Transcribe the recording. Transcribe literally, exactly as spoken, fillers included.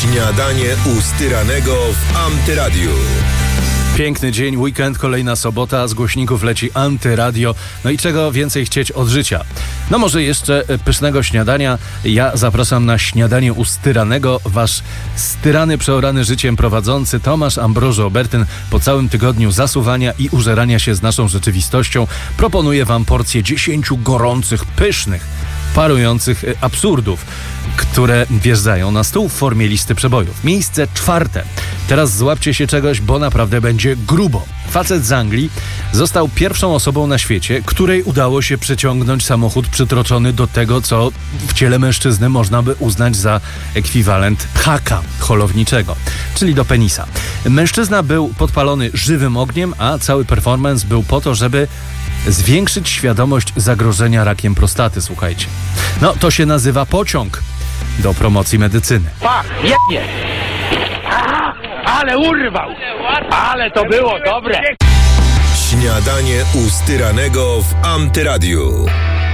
Śniadanie u Styranego w Antyradiu. Piękny dzień, weekend, kolejna sobota, z głośników leci Antyradio. No i czego więcej chcieć od życia? No może jeszcze pysznego śniadania. Ja zapraszam na śniadanie u Styranego. Wasz styrany, przeorany życiem prowadzący Tomasz Ambroży Obertyn po całym tygodniu zasuwania i użerania się z naszą rzeczywistością proponuje wam porcję dziesięciu gorących, pysznych, parujących absurdów, które wjeżdżają na stół w formie listy przebojów. Miejsce czwarte. Teraz złapcie się czegoś, bo naprawdę będzie grubo. Facet z Anglii został pierwszą osobą na świecie, której udało się przeciągnąć samochód przytroczony do tego, co w ciele mężczyzny można by uznać za ekwiwalent haka holowniczego, czyli do penisa. Mężczyzna był podpalony żywym ogniem, a cały performance był po to, żeby zwiększyć świadomość zagrożenia rakiem prostaty, słuchajcie. No, to się nazywa pociąg do promocji medycyny. Pach, jebnie! Aha, ale urwał! Ale to było dobre! Śniadanie u Styranego w Antyradiu.